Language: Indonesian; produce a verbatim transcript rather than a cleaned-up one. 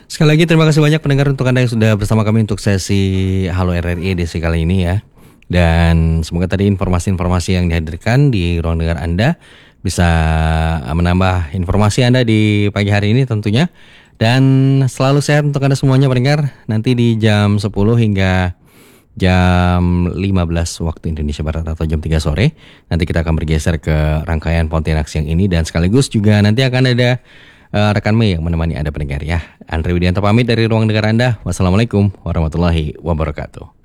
Sekali lagi terima kasih banyak pendengar untuk Anda yang sudah bersama kami untuk sesi Halo R R I edisi kali ini ya. Dan semoga tadi informasi-informasi yang dihadirkan di ruang dengar Anda bisa menambah informasi Anda di pagi hari ini tentunya. Dan selalu sehat untuk Anda semuanya pendengar. Nanti di jam sepuluh hingga jam lima belas waktu Indonesia Barat atau jam tiga sore nanti kita akan bergeser ke rangkaian Pontianak siang ini. Dan sekaligus juga nanti akan ada uh, rekan Mei yang menemani Anda pendengar ya. Andre Widianto pamit dari ruang dengar Anda. Wassalamualaikum warahmatullahi wabarakatuh.